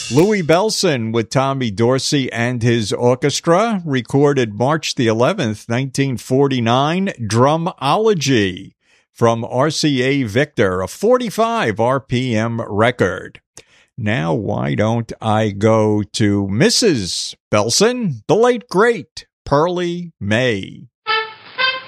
Louis Bellson with Tommy Dorsey and his orchestra recorded March the 11th, 1949, Drumology from RCA Victor, a 45 RPM record. Now, why don't I go to Mrs. Bellson, the late great Pearlie May.